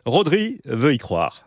Rodri veut y croire.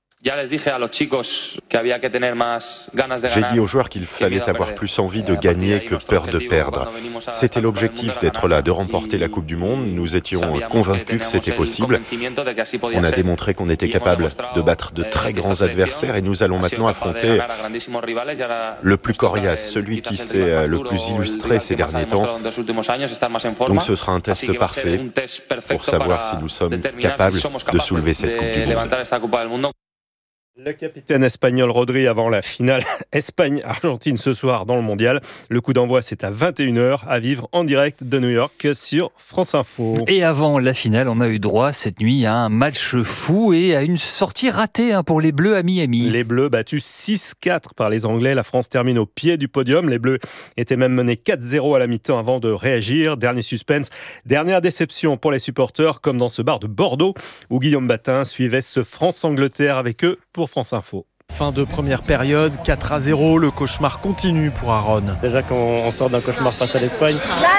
J'ai dit aux joueurs qu'il fallait avoir plus envie de gagner que peur de perdre. C'était l'objectif d'être là, de remporter la Coupe du Monde. Nous étions convaincus que c'était possible. On a démontré qu'on était capable de battre de très grands adversaires et nous allons maintenant affronter le plus coriace, celui qui s'est le plus illustré ces derniers temps. Donc ce sera un test parfait pour savoir si nous sommes capables de soulever cette Coupe du Monde. Le capitaine espagnol Rodri avant la finale Espagne-Argentine ce soir dans le Mondial. Le coup d'envoi, c'est à 21h à vivre en direct de New York sur France Info. Et avant la finale, on a eu droit cette nuit à un match fou et à une sortie ratée pour les Bleus à Miami. Les Bleus battus 6-4 par les Anglais. La France termine au pied du podium. Les Bleus étaient même menés 4-0 à la mi-temps avant de réagir. Dernier suspense, dernière déception pour les supporters, comme dans ce bar de Bordeaux où Guillaume Batin suivait ce France-Angleterre avec eux pour France Info. Fin de première période, 4-0, le cauchemar continue pour Aaron. Déjà quand on sort d'un cauchemar face à l'Espagne,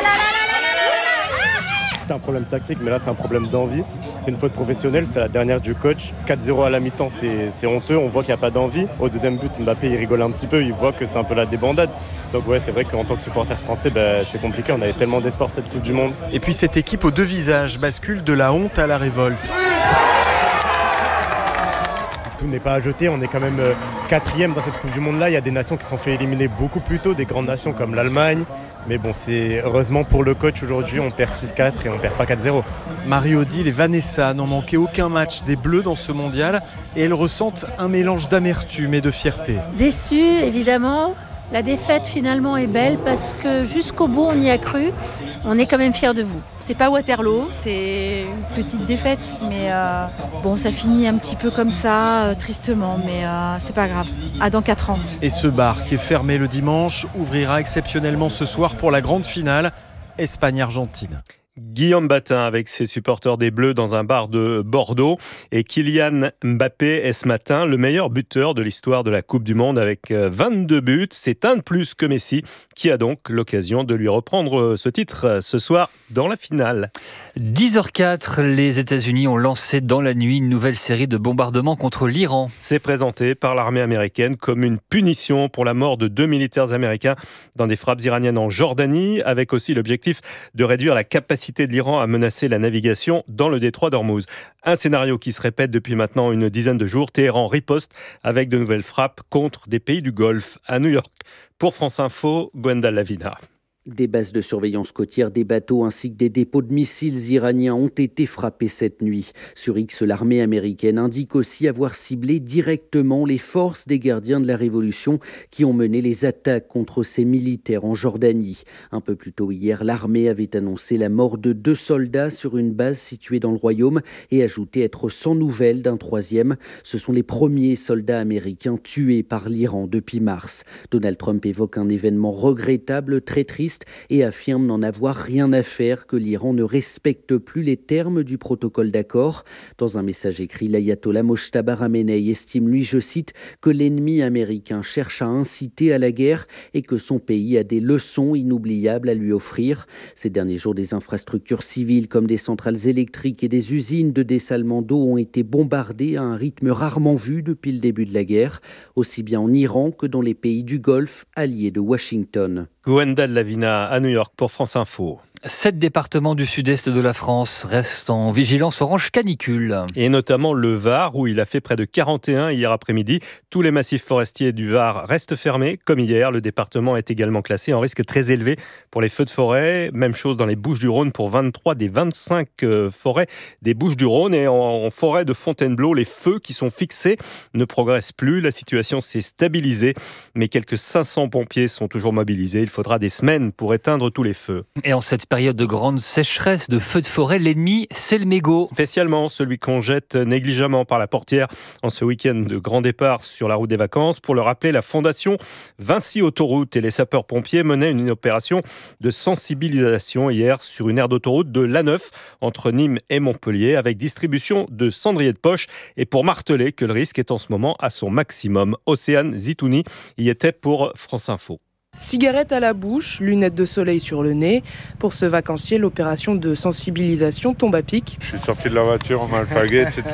c'est un problème tactique, mais là c'est un problème d'envie. C'est une faute professionnelle, c'est la dernière du coach. 4-0 à la mi-temps, c'est honteux, on voit qu'il n'y a pas d'envie. Au deuxième but, Mbappé il rigole un petit peu, il voit que c'est un peu la débandade. Donc ouais, c'est vrai qu'en tant que supporter français, c'est compliqué, on avait tellement d'espoir cette Coupe du Monde. Et puis cette équipe aux deux visages bascule de la honte à la révolte. Tout n'est pas à jeter, on est quand même 4e dans cette Coupe du Monde là. Il y a des nations qui se sont fait éliminer beaucoup plus tôt, des grandes nations comme l'Allemagne. Mais bon, c'est heureusement pour le coach aujourd'hui, on perd 6-4 et on perd pas 4-0. Marie-Odile et Vanessa n'ont manqué aucun match des Bleus dans ce mondial et elles ressentent un mélange d'amertume et de fierté. Déçue évidemment, la défaite finalement est belle parce que jusqu'au bout on y a cru. On est quand même fiers de vous. C'est pas Waterloo, c'est une petite défaite, mais bon, ça finit un petit peu comme ça, tristement, mais c'est pas grave. À dans 4 ans. Et ce bar qui est fermé le dimanche ouvrira exceptionnellement ce soir pour la grande finale Espagne-Argentine. Guillaume Batin avec ses supporters des Bleus dans un bar de Bordeaux et Kylian Mbappé est ce matin le meilleur buteur de l'histoire de la Coupe du Monde avec 22 buts. C'est un de plus que Messi qui a donc l'occasion de lui reprendre ce titre ce soir dans la finale. 10h04, les États-Unis ont lancé dans la nuit une nouvelle série de bombardements contre l'Iran. C'est présenté par l'armée américaine comme une punition pour la mort de 2 militaires américains dans des frappes iraniennes en Jordanie, avec aussi l'objectif de réduire la capacité de l'Iran à menacer la navigation dans le détroit d'Ormuz. Un scénario qui se répète depuis maintenant une dizaine de jours. Téhéran riposte avec de nouvelles frappes contre des pays du Golfe. À New York, pour France Info, Gwenda Lavina. Des bases de surveillance côtière, des bateaux ainsi que des dépôts de missiles iraniens ont été frappés cette nuit. Sur X, l'armée américaine indique aussi avoir ciblé directement les forces des gardiens de la Révolution qui ont mené les attaques contre ces militaires en Jordanie. Un peu plus tôt hier, l'armée avait annoncé la mort de 2 soldats sur une base située dans le royaume et ajouté être sans nouvelles d'un 3e. Ce sont les premiers soldats américains tués par l'Iran depuis mars. Donald Trump évoque un événement regrettable, très triste, et affirme n'en avoir rien à faire, que l'Iran ne respecte plus les termes du protocole d'accord. Dans un message écrit, l'ayatollah Mojtaba Khamenei estime, lui, je cite, que l'ennemi américain cherche à inciter à la guerre et que son pays a des leçons inoubliables à lui offrir. Ces derniers jours, des infrastructures civiles comme des centrales électriques et des usines de dessalement d'eau ont été bombardées à un rythme rarement vu depuis le début de la guerre, aussi bien en Iran que dans les pays du Golfe, alliés de Washington. Gwenda Lavina à New York pour France Info. 7 départements du sud-est de la France restent en vigilance orange canicule. Et notamment le Var, où il a fait près de 41 hier après-midi. Tous les massifs forestiers du Var restent fermés, comme hier. Le département est également classé en risque très élevé pour les feux de forêt. Même chose dans les Bouches-du-Rhône pour 23 des 25 forêts des Bouches-du-Rhône. Et en forêt de Fontainebleau, les feux qui sont fixés ne progressent plus. La situation s'est stabilisée, mais quelques 500 pompiers sont toujours mobilisés. Il faudra des semaines pour éteindre tous les feux. Et en cette période de grande sécheresse, de feux de forêt, l'ennemi, c'est le mégot. Spécialement celui qu'on jette négligemment par la portière en ce week-end de grand départ sur la route des vacances. Pour le rappeler, la fondation Vinci Autoroute et les sapeurs-pompiers menaient une opération de sensibilisation hier sur une aire d'autoroute de l'A9 entre Nîmes et Montpellier avec distribution de cendriers de poche et pour marteler que le risque est en ce moment à son maximum. Océane Zitouni y était pour France Info. Cigarette à la bouche, lunettes de soleil sur le nez. Pour ce vacancier, l'opération de sensibilisation tombe à pic. Je suis sorti de la voiture en alpha-gate,